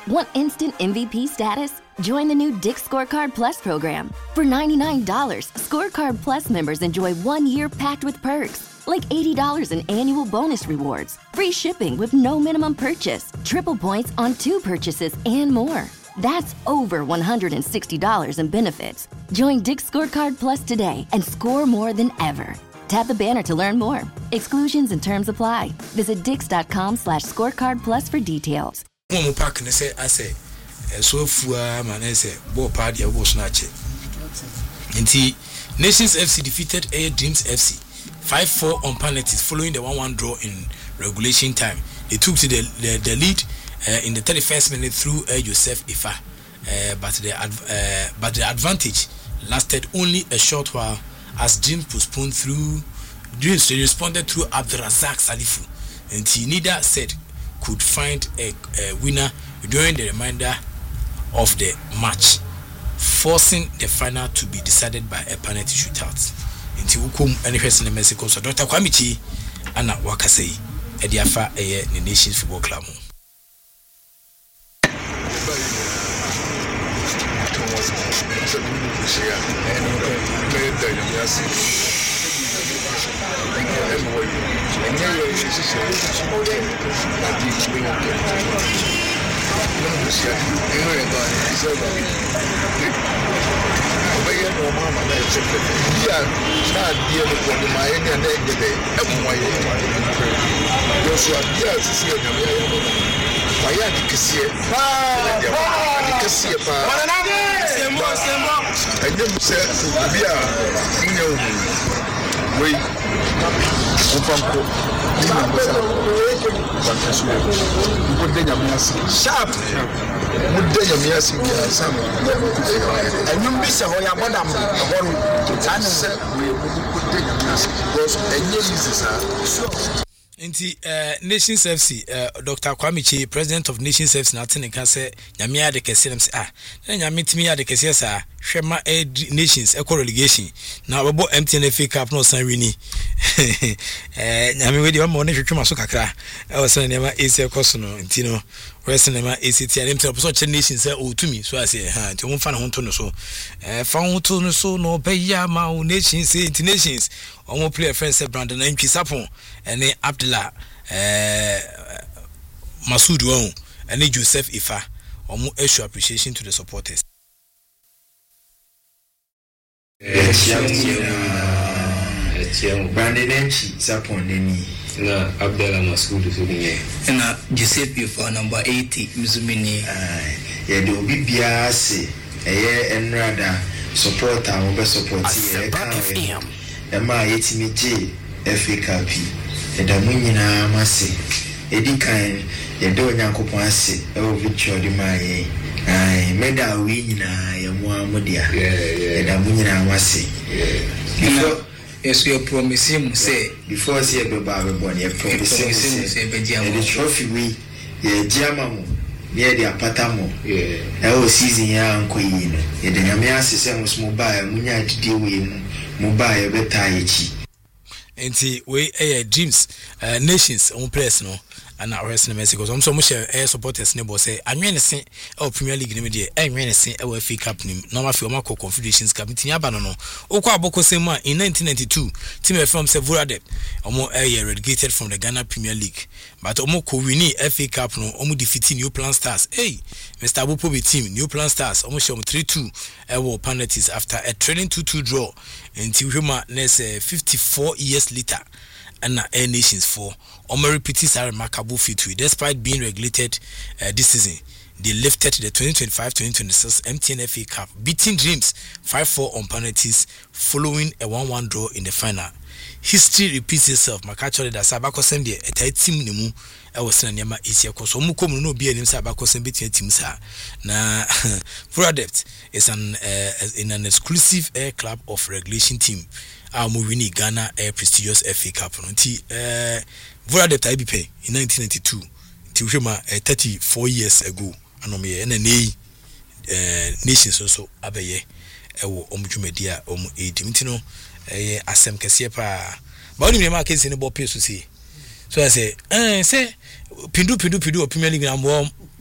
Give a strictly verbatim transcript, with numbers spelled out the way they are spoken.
Want instant M V P status? Join the new Dick's Scorecard Plus program. For ninety-nine dollars, Scorecard Plus members enjoy one year packed with perks, like eighty dollars in annual bonus rewards, free shipping with no minimum purchase, triple points on two purchases, and more. That's over one hundred sixty dollars in benefits. Join Dick's Scorecard Plus today and score more than ever. Tap the banner to learn more. Exclusions and terms apply. Visit dix.com slash scorecard plus for details. Mo pack ne say I say so fua man say ball party abo snatch. Nti Nations F C defeated Air Dreams F C five four on penalties following the one one draw in regulation time. They took to the the, the lead uh, in the thirty-first minute through uh, Joseph Ifa. Uh, but the uh, but the advantage lasted only a short while as Dreams postponed through Dreams responded through Abdurazak Salifu, and he neither said could find a, a winner during the remainder of the match, forcing the final to be decided by a penalty shootout. Inti hukum any person in Mexico, so Doctor Kwamichi Anna Wakasei, Ediafa Aye, the Nations Football Club. Wait, Upanko, sharp, Mudayamias, and you miss a Hoya Madam, one Inti uh, Nations F C, uh, Doctor Kwamichi, President of Nations F C, Natin and Kase, Yamia de Kesem, ah, then Yamit me at the Kesesa, Shema Nations, Eco relegation. Now about M T N F A Cup, no San Rini. Yami with your money to Masukaka. I was saying, Emma is a Cosono, Intino, Western Emma A C T, and him to such a nation say, oh, to me. So I say, ha, to one fan on to so. Found to no so, no pay Yama, Nations, say, Nations. Omo player friend said Brandon and Kisapon and Abdullah uh, Masoud Wong and Joseph Ifa. Omo extra appreciation to the supporters. Brandon and Kisapon na Abdullah Masoud na Joseph Ifa number eighty Mizumini. Yeah, there will be biase a enrada supporter or best supporter. Emma yetimi J F A Cup eda munyina amase edi kan yedo nyankopon ase e o victory di maye ai medal wi nyina ye mo amodia eda munyina amase before yes we promise him say before say be ba be born ye promise him say be dia mo the trophy we ye diama mo ye dia patamo eh e o season ya ankoyi no ye de nyame ase se mo smo ba e munya didi we mu mobile beta echi enti we eh Dreams uh, Nations on press no and our rest in Mexico so so mo share air supporters ne bo say anwen se e Premier League ne me de anwen se e F A Cup nim no ma fi o ma Confederations Cup tin aba no no okwa aboko sem a in nineteen ninety-two team from Sevuradep omo eh relegated from the Ghana Premier League but omo ko wini F A Cup no omo defeating New Plan Stars hey Mister Abupo be team New Plan Stars omo show three two e wo penalties after a trailing two two draw until Huma next uh, fifty-four years later and uh, Air Nations for Omo repeats a remarkable feat despite being regulated uh, this season. They lifted the twenty twenty-five twenty twenty-six M T N F A Cup, beating Dreams five four on penalties following a one one draw in the final. History repeats itself. Makachore da Sabako Sembie at a team Nimu. I was in Yama Isia Koso Mukom no be in Sabako Sembitia teams. Na Furadeft is an uh, in an exclusive air club of regulation team. Our movie Ghana Air prestigious F A Cup. Nti uh Furadeft I B P in nineteen ninety-two. Tiwema uh, thirty-four years ago. Anomie and a uh nations also abeye ewo omdwumedia omu edimtino eh asem kese pa ba oni me market ni bo pay so say so I say eh say pindu pindu pindu Premier League na mo